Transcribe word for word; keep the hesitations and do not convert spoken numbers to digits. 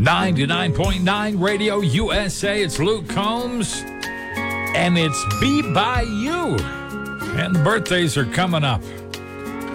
ninety-nine point nine Radio U S A. It's Luke Combs, and it's Be By You. And birthdays are coming up.